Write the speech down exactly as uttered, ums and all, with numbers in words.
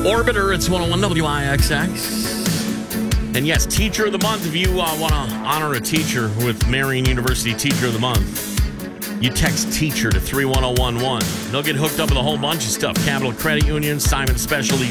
Orbiter, it's one oh one W I X X. And yes, Teacher of the Month, if you uh, want to honor a teacher with Marian University Teacher of the Month, you text teacher to three one oh one one. They'll get hooked up with a whole bunch of stuff. Capital Credit Union, Simon Specialty